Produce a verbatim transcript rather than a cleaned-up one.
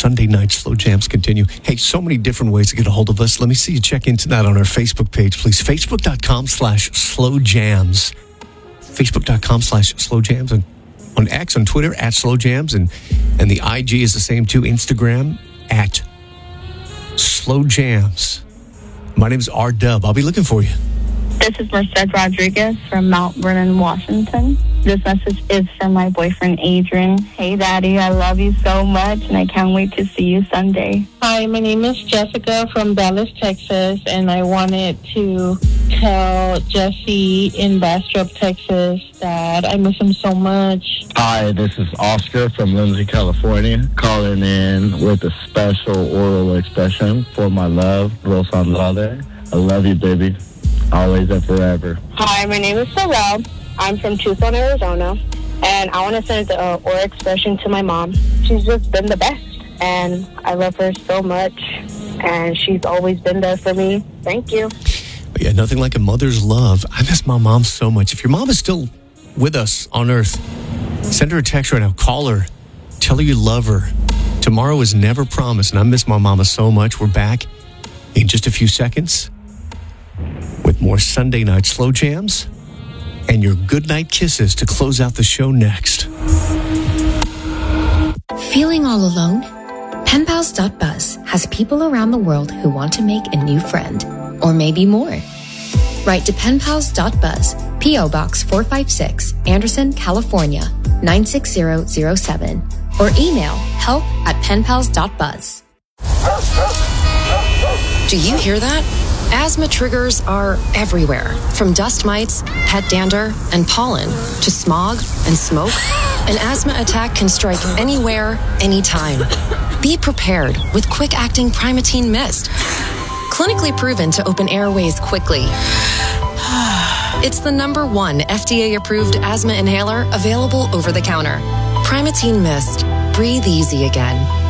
Sunday night slow jams continue. Hey, so many different ways to get a hold of us. Let me see you check into that on our Facebook page, please. Facebook.com slash slow jams. Facebook.com slash slow jams. And on X, on Twitter, at slow jams. And, and the I G is the same too. Instagram, at slow jams. My name is R Dub. I'll be looking for you. This is Merced Rodriguez from Mount Vernon, Washington. This message is from my boyfriend, Adrian. Hey, Daddy, I love you so much, and I can't wait to see you Sunday. Hi, my name is Jessica from Dallas, Texas, and I wanted to tell Jesse in Bastrop, Texas, that I miss him so much. Hi, this is Oscar from Lindsay, California, calling in with a special oral expression for my love, Rosa Andrade. I love you, baby. Always and forever. Hi, my name is Sorrel. I'm from Tucson, Arizona, and I want to send the uh, oral expression to my mom. She's just been the best, and I love her so much, and she's always been there for me. Thank you. But yeah, nothing like a mother's love. I miss my mom so much. If your mom is still with us on Earth, send her a text right now. Call her. Tell her you love her. Tomorrow is never promised, and I miss my mama so much. We're back in just a few seconds with more Sunday night slow jams and your goodnight kisses to close out the show next. Feeling all alone? Penpals dot buzz has people around the world who want to make a new friend, or maybe more. Write to penpals dot buzz, P O Box four five six, Anderson, California, nine six zero zero seven, or email help at penpals dot buzz. Do you hear that? Asthma triggers are everywhere, from dust mites, pet dander, and pollen, to smog and smoke. An asthma attack can strike anywhere, anytime. Be prepared with quick-acting Primatene Mist. Clinically proven to open airways quickly. It's the number one F D A-approved asthma inhaler available over the counter. Primatene Mist. Breathe easy again.